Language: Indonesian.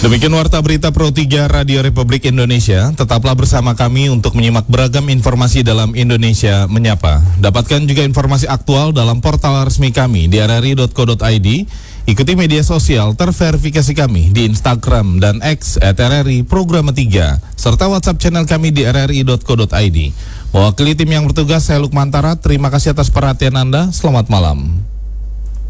Demikian Warta Berita Pro 3 Radio Republik Indonesia. Tetaplah bersama kami untuk menyimak beragam informasi dalam Indonesia Menyapa. Dapatkan juga informasi aktual dalam portal resmi kami di rri.co.id. Ikuti media sosial terverifikasi kami di Instagram dan X @RRI Programa 3 serta WhatsApp channel kami di rri.co.id. Mewakili tim yang bertugas, saya Lukman Tara. Terima kasih atas perhatian Anda. Selamat malam.